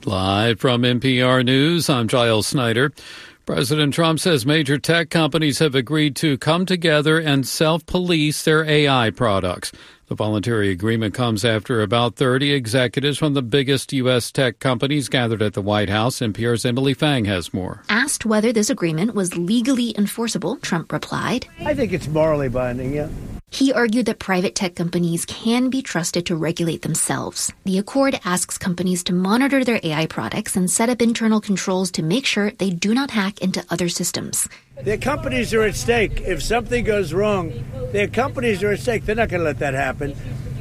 Live from NPR News, I'm Giles Snyder. President Trump says major tech companies have agreed to come together and self-police their AI products. The voluntary agreement comes after about 30 executives from the biggest U.S. tech companies gathered at the White House. NPR's Emily Fang has more. Asked whether this agreement was legally enforceable, Trump replied, I think it's morally binding, yeah. He argued that private tech companies can be trusted to regulate themselves. The accord asks companies to monitor their AI products and set up internal controls to make sure they do not hack into other systems. Their companies are at stake. If something goes wrong, their companies are at stake. They're not going to let that happen.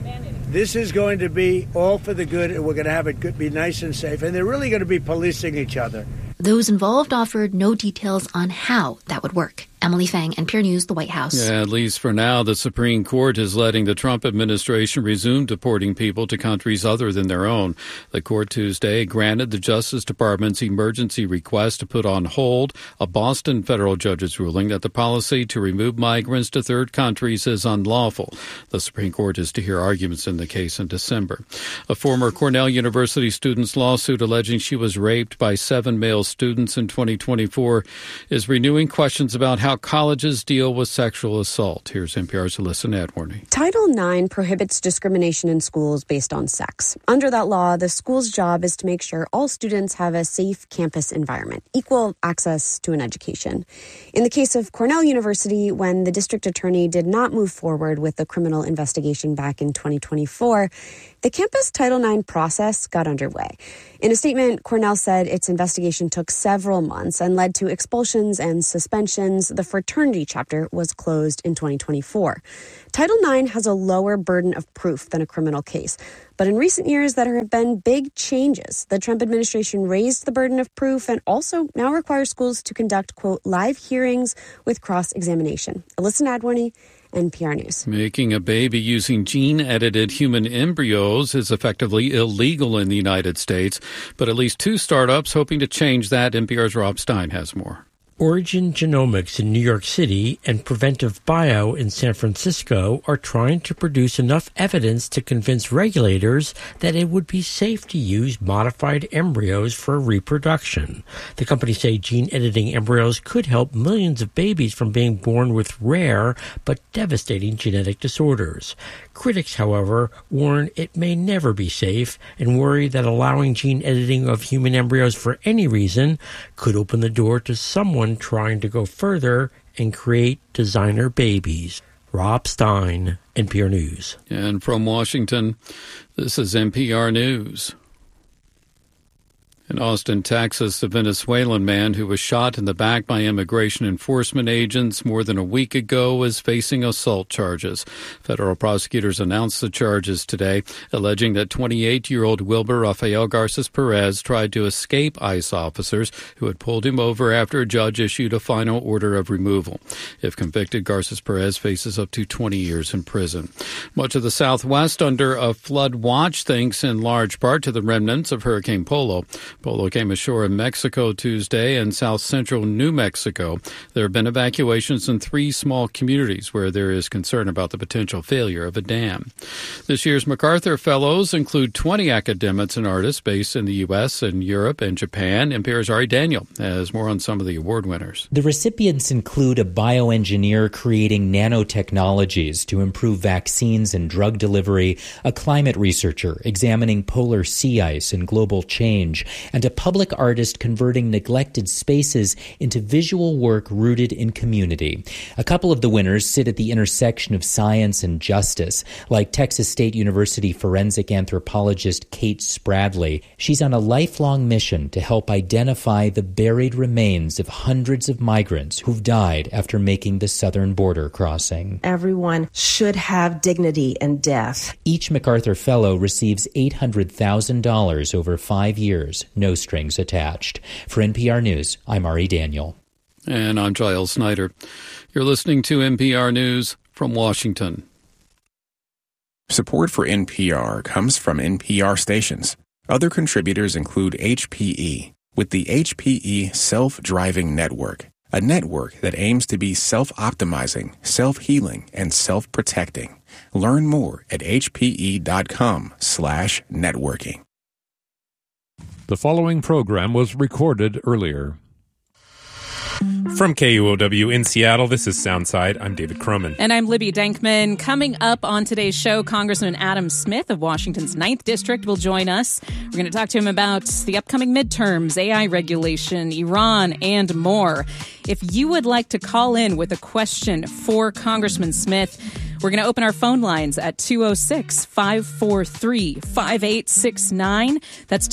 This is going to be all for the good, and we're going to have it be nice and safe. And they're really going to be policing each other. Those involved offered no details on how that would work. Emily Fang, NPR News, the White House. Yeah, at least for now, the Supreme Court is letting the Trump administration resume deporting people to countries other than their own. The court Tuesday granted the Justice Department's emergency request to put on hold a Boston federal judge's ruling that the policy to remove migrants to third countries is unlawful. The Supreme Court is to hear arguments in the case in December. A former Cornell University student's lawsuit alleging she was raped by 7 male students in 2024 is renewing questions about how colleges deal with sexual assault. Here's NPR's Alyssa Nadworny. Title IX prohibits discrimination in schools based on sex. Under that law, the school's job is to make sure all students have a safe campus environment, equal access to an education. In the case of Cornell University, when the district attorney did not move forward with the criminal investigation back in 2024, the campus Title IX process got underway. In a statement, Cornell said its investigation took several months and led to expulsions and suspensions. The fraternity chapter was closed in 2024. Title IX has a lower burden of proof than a criminal case. But in recent years, there have been big changes. The Trump administration raised the burden of proof and also now requires schools to conduct, quote, live hearings with cross-examination. Alyssa Nadworny, NPR News. Making a baby using gene-edited human embryos is effectively illegal in the United States, but at least 2 startups hoping to change that. NPR's Rob Stein has more. Origin Genomics in New York City and Preventive Bio in San Francisco are trying to produce enough evidence to convince regulators that it would be safe to use modified embryos for reproduction. The companies say gene editing embryos could help millions of babies from being born with rare but devastating genetic disorders. Critics, however, warn it may never be safe and worry that allowing gene editing of human embryos for any reason could open the door to someone trying to go further and create designer babies. Rob Stein, NPR News. And from Washington, this is NPR News. In Austin, Texas, the Venezuelan man who was shot in the back by immigration enforcement agents more than a week ago is facing assault charges. Federal prosecutors announced the charges today, alleging that 28-year-old Wilber Rafael Garces Perez tried to escape ICE officers who had pulled him over after a judge issued a final order of removal. If convicted, Garces Perez faces up to 20 years in prison. Much of the Southwest under a flood watch thanks in large part to the remnants of Hurricane Polo. Polo came ashore in Mexico Tuesday and south-central New Mexico. There have been evacuations in 3 small communities where there is concern about the potential failure of a dam. This year's MacArthur Fellows include 20 academics and artists based in the U.S. and Europe and Japan. NPR's Ari Daniel has more on some of the award winners. The recipients include a bioengineer creating nanotechnologies to improve vaccines and drug delivery, a climate researcher examining polar sea ice and global change, and a public artist converting neglected spaces into visual work rooted in community. A couple of the winners sit at the intersection of science and justice, like Texas State University forensic anthropologist Kate Spradley. She's on a lifelong mission to help identify the buried remains of hundreds of migrants who've died after making the southern border crossing. Everyone should have dignity in death. Each MacArthur Fellow receives $800,000 over 5 years. No strings attached. For NPR News, I'm Ari Daniel. And I'm Giles Snyder. You're listening to NPR News from Washington. Support for NPR comes from NPR stations. Other contributors include HPE, with the HPE Self-Driving Network, a network that aims to be self-optimizing, self-healing, and self-protecting. Learn more at hpe.com/networking. The following program was recorded earlier. From KUOW in Seattle, this is Soundside. I'm David Croman. And I'm Libby Denkman. Coming up on today's show, Congressman Adam Smith of Washington's 9th District will join us. We're going to talk to him about the upcoming midterms, AI regulation, Iran, and more. If you would like to call in with a question for Congressman Smith, we're going to open our phone lines at 206-543-5869. That's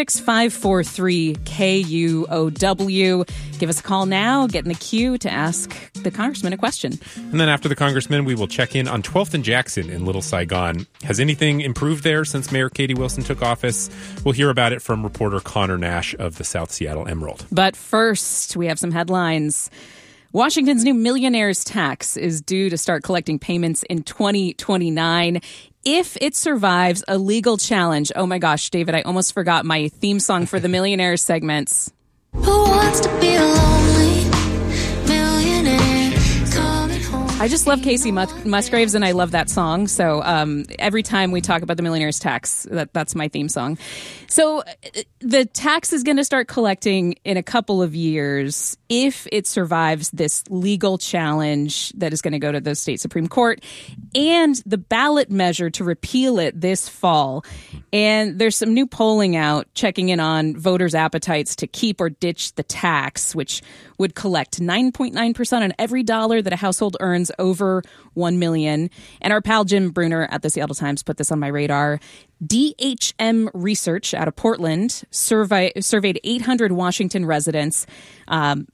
206-543-KUOW. Give us a call now. Get in the queue to ask the congressman a question. And then after the congressman, we will check in on 12th and Jackson in Little Saigon. Has anything improved there since Mayor Katie Wilson took office? We'll hear about it from reporter Connor Nash of the South Seattle Emerald. But first, we have some headlines. Washington's new millionaire's tax is due to start collecting payments in 2029 if it survives a legal challenge. Oh my gosh, David, I almost forgot my theme song for the millionaire segments. Who wants to be a lonely millionaire coming home? I just love Casey Musgraves, and I love that song. So every time we talk about the millionaire's tax, that's my theme song. So the tax is going to start collecting in a couple of years if it survives this legal challenge that is going to go to the state Supreme Court and the ballot measure to repeal it this fall. And there's some new polling out checking in on voters' appetites to keep or ditch the tax, which would collect 9.9% on every dollar that a household earns over $1 million. And our pal Jim Bruner at the Seattle Times put this on my radar. DHM Research out of Portland surveyed 800 Washington residents. I'll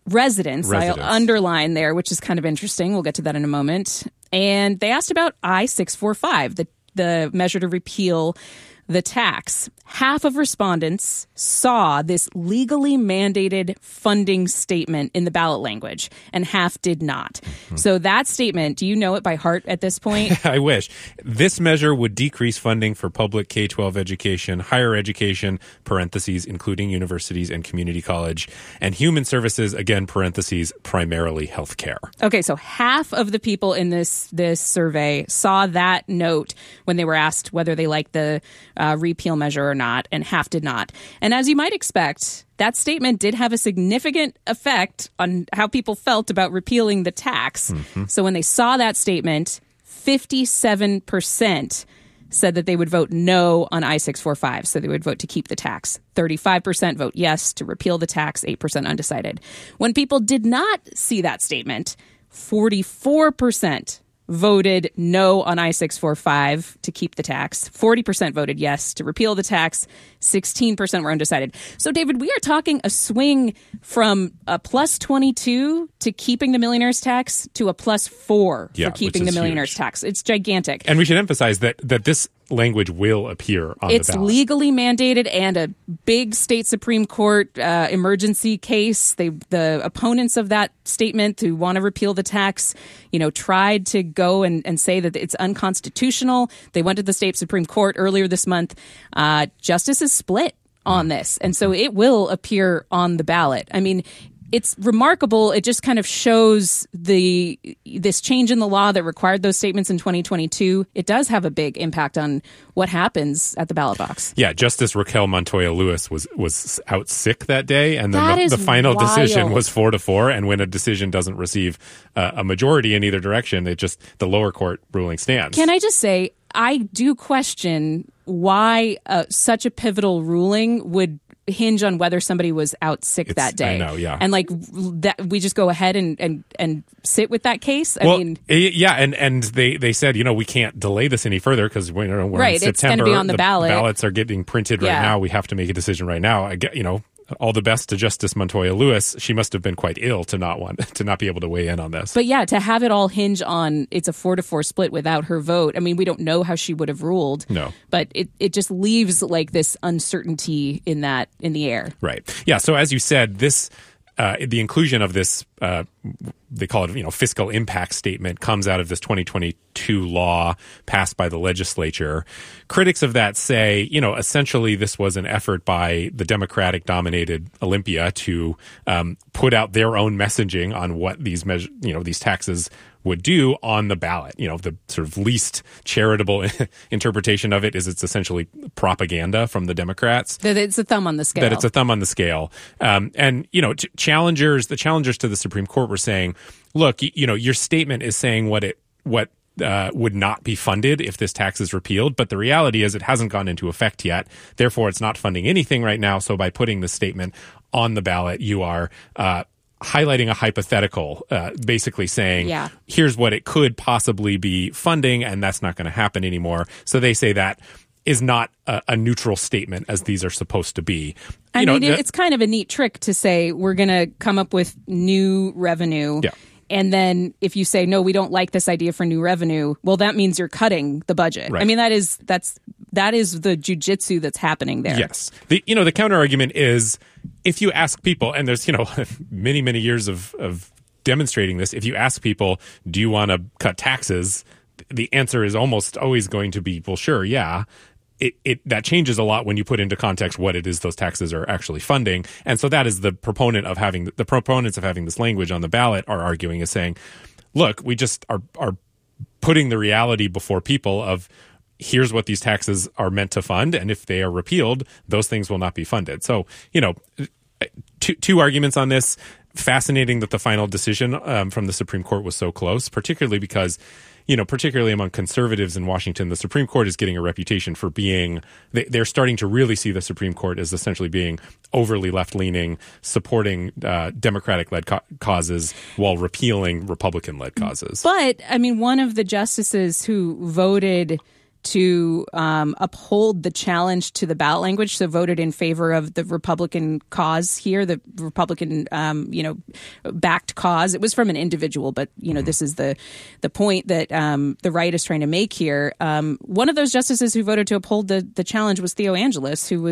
underline there, which is kind of interesting. We'll get to that in a moment. And they asked about I-645, the measure to repeal the tax. Half of respondents saw this legally mandated funding statement in the ballot language, and half did not. Mm-hmm. So that statement, do you know it by heart at this point? I wish. This measure would decrease funding for public K-12 education, higher education, parentheses, including universities and community college, and human services, again, parentheses, primarily healthcare. Okay, so half of the people in this survey saw that note when they were asked whether they liked the repeal measure or not, and half did not. And as you might expect, that statement did have a significant effect on how people felt about repealing the tax. Mm-hmm. So when they saw that statement, 57% said that they would vote no on I-645, so they would vote to keep the tax. 35% vote yes to repeal the tax, 8% undecided. When people did not see that statement, 44% voted no on I-645 to keep the tax. 40% voted yes to repeal the tax. 16% were undecided. So, David, we are talking a swing from a plus 22 to keeping the millionaire's tax to a plus 4 for keeping the millionaire's tax. It's gigantic. And we should emphasize that this language will appear on the ballot. It's legally mandated, and a big state Supreme Court emergency case. The opponents of that statement who want to repeal the tax, tried to go and say that it's unconstitutional. They went to the state Supreme Court earlier this month. Justice is split on this, and so it will appear on the ballot. I mean, it's remarkable. It just kind of shows this change in the law that required those statements in 2022. It does have a big impact on what happens at the ballot box. Yeah, Justice Raquel Montoya Lewis was out sick that day, and then the final decision was 4-4. And when a decision doesn't receive a majority in either direction, the lower court ruling stands. Can I just say, I do question why such a pivotal ruling would hinge on whether somebody was out sick that day. I know, yeah. And that we just go ahead and sit with that case. And they said, we can't delay this any further because we're in September. It's going to be on the ballot. Ballots are getting printed right now. We have to make a decision right now. All the best to Justice Montoya Lewis. She must have been quite ill to not be able to weigh in on this. But yeah, to have it all hinge on it's a 4-4 split without her vote. I mean, we don't know how she would have ruled. No, but it just leaves like this uncertainty in the air. Right. Yeah. So as you said, the inclusion of this they call it, fiscal impact statement comes out of this 2022 law passed by the legislature. Critics of that say, essentially this was an effort by the Democratic-dominated Olympia to put out their own messaging on what these these taxes would do on the ballot. The sort of least charitable interpretation of it is it's essentially propaganda from the Democrats. That it's a thumb on the scale. The challengers to the Supreme Court were saying, look, your statement is saying what would not be funded if this tax is repealed. But the reality is it hasn't gone into effect yet. Therefore, it's not funding anything right now. So by putting the statement on the ballot, you are highlighting a hypothetical, basically saying, here's what it could possibly be funding, and that's not going to happen anymore. So they say that is not a neutral statement as these are supposed to be. It's kind of a neat trick to say we're going to come up with new revenue. Yeah. And then if you say, no, we don't like this idea for new revenue, well, that means you're cutting the budget. Right. I mean, that is the jujitsu that's happening there. Yes. The counter argument is if you ask people, and there's, many, many years of demonstrating this, if you ask people, do you want to cut taxes? The answer is almost always going to be, well, sure, yeah. That changes a lot when you put into context what it is those taxes are actually funding. And so that is the proponents of having this language on the ballot are arguing, is saying, look, we just are putting the reality before people of here's what these taxes are meant to fund. And if they are repealed, those things will not be funded. So, two arguments on this. Fascinating that the final decision from the Supreme Court was so close, particularly because particularly among conservatives in Washington, the Supreme Court is getting a reputation for being, they're starting to really see the Supreme Court as essentially being overly left-leaning, supporting Democratic-led causes while repealing Republican-led causes. But, one of the justices who voted to uphold the challenge to the ballot language, so voted in favor of the Republican cause here, the Republican, backed cause. It was from an individual, but, this is the point that the right is trying to make here. One of those justices who voted to uphold the challenge was Theo Angelis, who